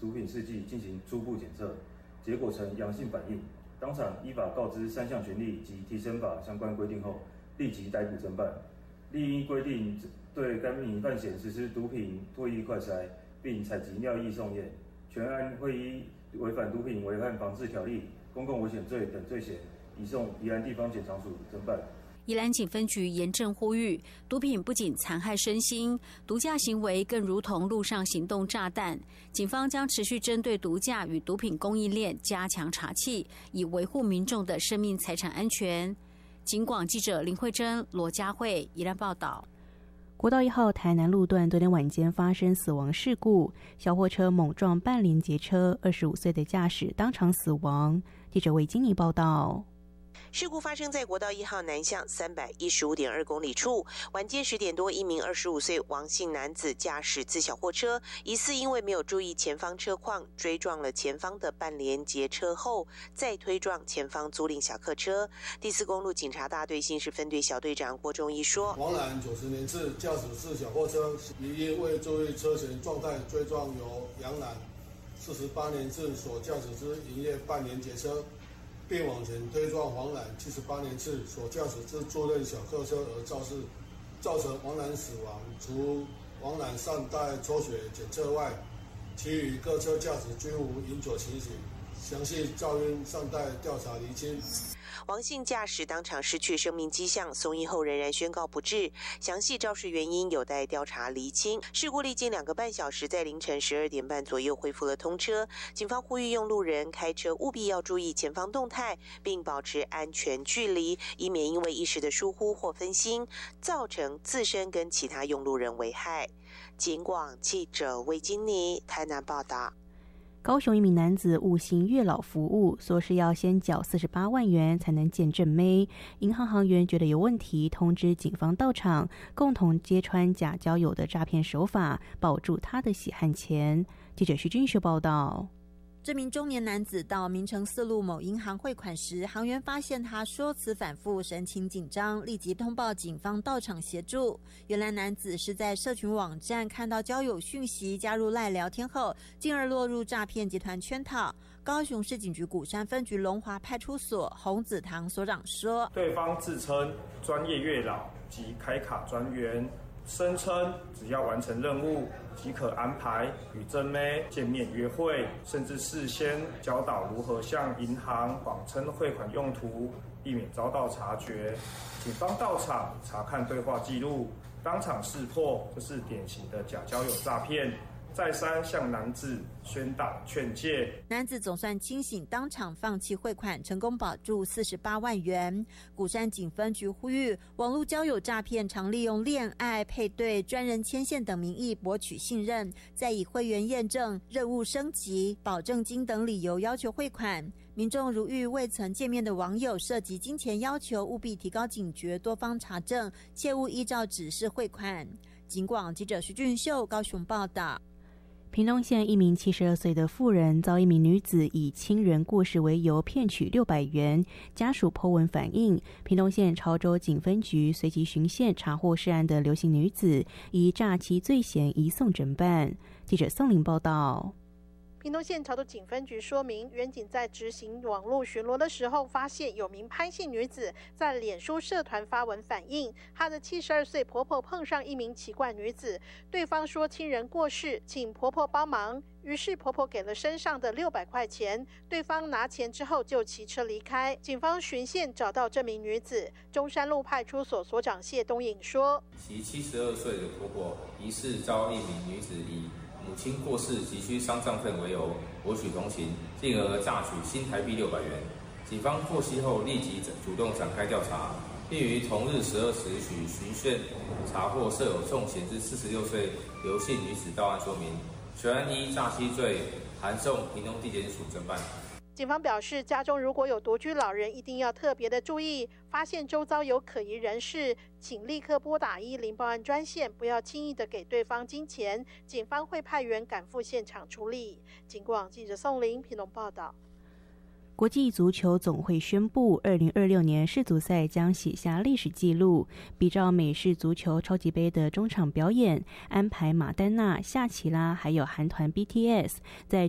毒品试剂进行初步检测，结果呈阳性反应，当场依法告知3项权利及提升法相关规定后，立即逮捕侦办。另依规定对该名犯嫌实施毒品唾液快筛，并采集尿液送验，全案会依违反毒品危害防治条例、公共危险罪等罪嫌，移送宜兰地方检察署侦办。 宜兰警分局严正呼吁，毒品不仅残害身心，毒驾行为更如同路上行动炸弹。警方将持续针对毒驾与毒品供应链加强查缉，以维护民众的生命财产安全。警广记者林慧珍、罗佳慧宜兰报道。 国道1号台南路段昨天晚间发生死亡事故，小货车猛撞半连结车，25岁的驾驶当场死亡。记者魏金妮报道。 事故发生在国道1号南向315.2公里处，晚间10点多，一名25岁王姓男子驾驶自小货车，疑似因为没有注意前方车况，追撞了前方的半连结车后，再推撞前方租赁小客车。第4公路警察大队刑事分队小队长郭忠义说： 王男90年次，驾驶自小货车，疑因未注意车前状态，追撞由杨男48年次所驾驶之营业半连结车，并往前推撞黄男78年次所驾驶之租赁小客车，而造成王男死亡。除王男尚待抽血检测外，其余各车驾驶均无饮酒情形，详细肇因尚待调查厘清。 王姓驾驶当场失去生命迹象，送医后仍然宣告不治，详细肇事原因有待调查厘清。事故历经2个半小时，在凌晨12点半左右恢复了通车。警方呼吁用路人开车务必要注意前方动态，并保持安全距离，以免因为一时的疏忽或分心，造成自身跟其他用路人危害。警广记者魏金妮台南报道。 高雄一名男子误信月老服务，说是要先缴48万元才能见正妹。银行行员觉得有问题，通知警方到场，共同揭穿假交友的诈骗手法，保住他的血汗钱。记者徐君秀报道。 这名中年男子到明诚4路某银行汇款时，行员发现他说辞反复，神情紧张，立即通报警方到场协助。原来男子是在社群网站看到交友讯息，加入赖聊天后，进而落入诈骗集团圈套。高雄市警局鼓山分局龙华派出所洪子堂所长说， 对方自称专业月老及开卡专员，声称只要完成任务即可安排与正妹见面约会，甚至事先教导如何向银行谎称汇款用途，避免遭到察觉。警方到场查看对话记录，当场识破这是典型的假交友诈骗，再三向男子宣导劝诫。 男子总算清醒，当场放弃汇款，成功保住48万元。鼓山警分局呼吁，网络交友诈骗常利用恋爱、配对、专人牵线等名义博取信任，再以会员验证、任务升级、保证金等理由要求汇款。民众如遇未曾见面的网友涉及金钱要求，务必提高警觉，多方查证，切勿依照指示汇款。警广记者徐俊秀高雄报道。 屏东县一名72岁的妇人遭一名女子以亲人过世为由骗取600元，家属po文反映，屏东县潮州警分局随即循线查获涉案的刘姓女子，以诈欺罪嫌移送侦办。记者宋玲报道。 屏东县潮州警分局说明，员警在执行网络巡逻的时候，发现有名潘姓女子在脸书社团发文反映，她的72岁婆婆碰上一名奇怪女子，对方说亲人过世，请婆婆帮忙。于是婆婆给了身上的600块钱，对方拿钱之后就骑车离开。警方循线找到这名女子，中山路派出所所长谢东颖说， 其72岁的婆婆疑似遭一名女子以母亲过世急需丧葬费为由博取同情，进而诈取新台币600元。警方获悉后立即主动展开调查，并于同日12时许循线查获设有重嫌之46岁刘姓女子到案说明，全案依诈欺罪函送屏东地检署侦办。 警方表示，家中如果有独居老人，一定要特别的注意，发现周遭有可疑人士，请立刻拨打110报案专线，不要轻易的给对方金钱，警方会派员赶赴现场处理。警广记者宋玲屏东报道。 国际足球总会宣布，2026年世足赛将写下历史纪录。比照美式足球超级杯的中场表演，安排马丹娜、夏奇拉还有韩团 BTS 在